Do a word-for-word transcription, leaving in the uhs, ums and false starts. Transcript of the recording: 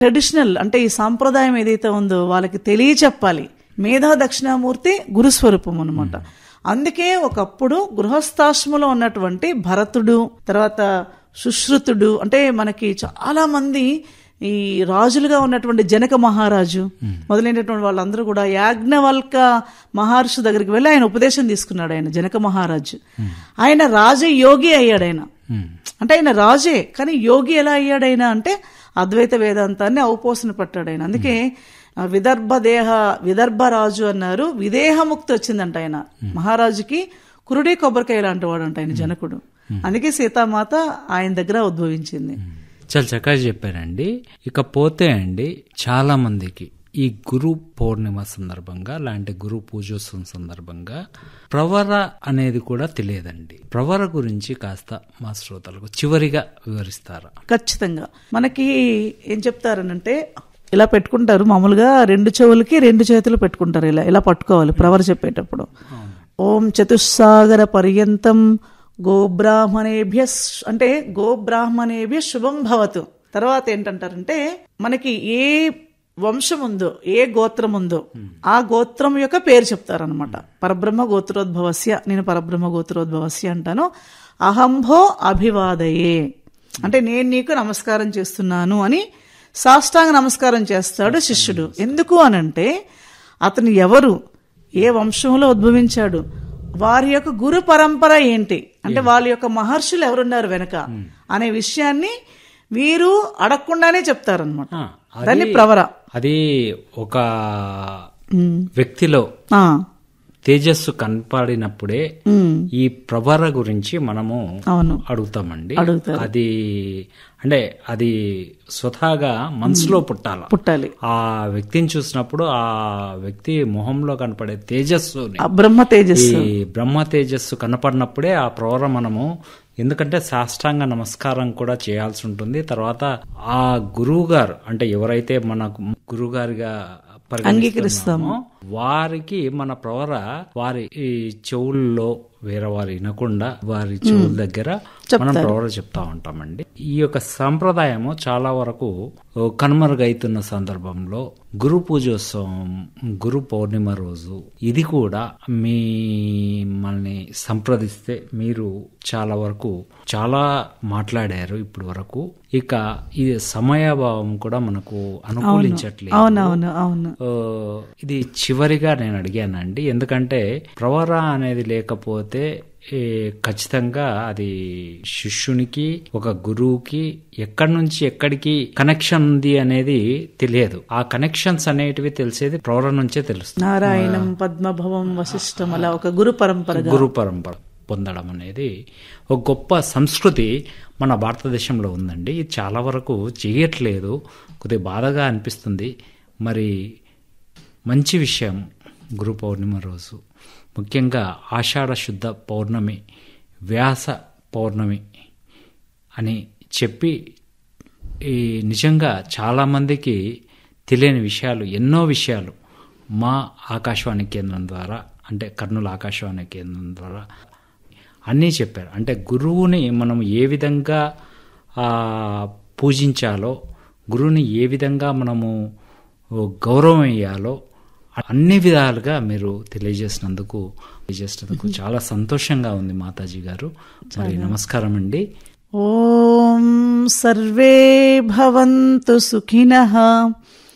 Traditional అంటే ఈ సాంప్రదాయం ఏదైతే ఉందో వాళ్ళకి తెలియచెప్పాలి. మేధా దక్షిణామూర్తి గురుస్వరూపం అనమాట. అందుకే ఒకప్పుడు గృహస్థాశ్రమంలో ఉన్నటువంటి భరతుడు, తర్వాత సుశ్రుతుడు, అంటే మనకి చాలా మంది ఈ రాజులుగా ఉన్నటువంటి జనక మహారాజు మొదలైనటువంటి వాళ్ళందరూ కూడా యాజ్ఞవల్క మహర్షి దగ్గరికి వెళ్ళి ఆయన ఉపదేశం తీసుకున్నాడు. ఆయన జనక మహారాజు ఆయన రాజ యోగి అయ్యాడు. ఆయన అంటే ఆయన రాజే, కానీ యోగి ఎలా అయ్యాడు ఆయన అంటే అద్వైత వేదాంతాన్ని అవపోసన పట్టాడు ఆయన. అందుకే విదర్భ దేహ విదర్భ రాజు అన్నారు. విదేహముక్తి వచ్చిందంట ఆయన మహారాజుకి. కురుడి కొబ్బరికాయ లాంటి వాడు అంట ఆయన జనకుడు. అందుకే సీతామాత ఆయన దగ్గర ఉద్భవించింది. చాలా చక్కగా చెప్పారండి. ఇకపోతే అండి చాలా మందికి ఈ గురు పౌర్ణిమ సందర్భంగా లాంటి గురు పూజోత్సవం సందర్భంగా ప్రవర అనేది కూడా తెలియదండి. ప్రవర గురించి కాస్త మా శ్రోతలకు చివరిగా వివరిస్తారా? ఖచ్చితంగా. మనకి ఏం చెప్తారనంటే ఇలా పెట్టుకుంటారు మామూలుగా, రెండు చెవులకి రెండు చేతులు పెట్టుకుంటారు. ఇలా ఇలా పట్టుకోవాలి ప్రవర చెప్పేటప్పుడు. ఓం చతుస్సాగర పర్యంతం గోబ్రాహ్మణేభ్య అంటే గోబ్రాహ్మణేభ్య శుభం భవతు. తర్వాత ఏంటంటారంటే మనకి ఏ వంశం ఉందో, ఏ గోత్రం ఉందో ఆ గోత్రం యొక్క పేరు చెప్తారనమాట. పరబ్రహ్మ గోత్రోద్భవస్య, నేను పరబ్రహ్మ గోత్రోద్భవస్య అంటాను. అహంభో అభివాదయే అంటే నేను నీకు నమస్కారం చేస్తున్నాను అని సాష్టాంగ నమస్కారం చేస్తాడు శిష్యుడు. ఎందుకు అనంటే అతను ఎవరు, ఏ వంశంలో ఉద్భవించాడు, వారి యొక్క గురు పరంపర ఏంటి, అంటే వాళ్ళ యొక్క మహర్షులు ఎవరున్నారు వెనక అనే విషయాన్ని వీరు అడగకుండానే చెప్తారనమాట. దాన్ని ప్రవర. అది ఒక వ్యక్తిలో తేజస్సు కనపడినప్పుడే ఈ ప్రవర గురించి మనము అడుగుతామండి. అది అంటే అది స్వతహాగా మనసులో పుట్టాలి పుట్టాలి ఆ వ్యక్తిని చూసినప్పుడు ఆ వ్యక్తి మొహంలో కనపడే తేజస్సు, బ్రహ్మ తేజస్సు, ఈ బ్రహ్మ తేజస్సు కనపడినప్పుడే ఆ ప్రవర మనము, ఎందుకంటే సాష్టాంగ నమస్కారం కూడా చేయాల్సి ఉంటుంది. తర్వాత ఆ గురువు గారు అంటే ఎవరైతే మన గురువు గారిగా అంగీకరిస్తామో వారికి మన ప్రవర వారి ఈ చెవుల్లో వేరే వారు వినకుండా వారి చెవుల దగ్గర మనం ప్రవర చెప్తా ఉంటామండి. ఈ యొక్క సంప్రదాయము చాలా వరకు కనుమరుగైతున్న సందర్భంలో గురు పూజోత్సవం, గురు పౌర్ణిమ రోజు ఇది కూడా మిమ్మల్ని సంప్రదిస్తే మీరు చాలా వరకు చాలా మాట్లాడారు ఇప్పటి వరకు. ఇక ఇది సమయాభావం కూడా మనకు అనుకూలించట్లేదు. అవునవును అవును ఇది చివరిగా నేను అడిగానండి, ఎందుకంటే ప్రవర అనేది లేకపోతే ఖచ్చితంగా అది శిష్యునికి ఒక గురువుకి ఎక్కడి నుంచి ఎక్కడికి కనెక్షన్ ఉంది అనేది తెలియదు. ఆ కనెక్షన్స్ అనేటివి తెలిసేది ప్రవర నుంచే తెలుస్తుంది. నారాయణం పద్మభవం వశిష్టం అలా ఒక గురు పరంపర గురు పరంపర పొందడం అనేది ఒక గొప్ప సంస్కృతి మన భారతదేశంలో ఉందండి. ఇది చాలా వరకు చేయట్లేదు, కొద్దిగా బాధగా అనిపిస్తుంది. మరి మంచి విషయం గురు పౌర్ణిమ రోజు, ముఖ్యంగా ఆషాఢ శుద్ధ పౌర్ణమి, వ్యాస పౌర్ణమి అని చెప్పి ఈ నిజంగా చాలామందికి తెలియని విషయాలు, ఎన్నో విషయాలు మా ఆకాశవాణి కేంద్రం ద్వారా అంటే కర్నూలు ఆకాశవాణి కేంద్రం ద్వారా అన్నీ చెప్పారు. అంటే గురువుని మనం ఏ విధంగా పూజించాలో, గురువుని ఏ విధంగా మనము గౌరవం ఇయ్యాలో అన్ని విధాలుగా మీరు తెలియజేసినందుకు తెలియజేసినందుకు చాలా సంతోషంగా ఉంది మాతాజీ గారు. మరి నమస్కారం అండి. ఓం సర్వే భవంతు సుఖినః